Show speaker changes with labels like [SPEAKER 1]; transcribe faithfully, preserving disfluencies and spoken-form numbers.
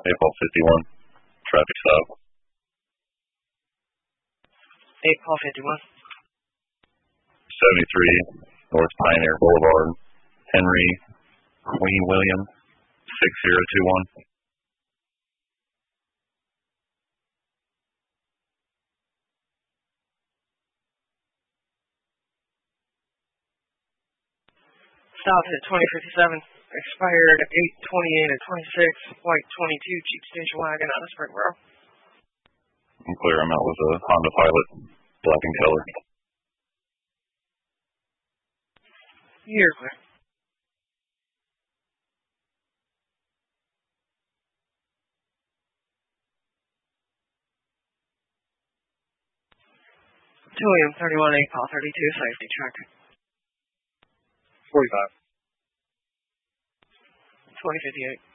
[SPEAKER 1] eight Paul fifty-one, traffic stop.
[SPEAKER 2] eight Paul fifty-one.
[SPEAKER 1] seventy-three North Pioneer Boulevard, Henry, Queen William, six zero two one.
[SPEAKER 2] Stopped at twenty fifty-seven. Expired eight twenty-eight and twenty-six. White twenty-two Jeep station wagon out of Springboro.
[SPEAKER 1] I'm clear. I'm out with a Honda Pilot, black and color.
[SPEAKER 2] You're clear. two A M thirty-one, eight Paul thirty-two, safety check.
[SPEAKER 3] forty-five.
[SPEAKER 2] twenty fifty-eight.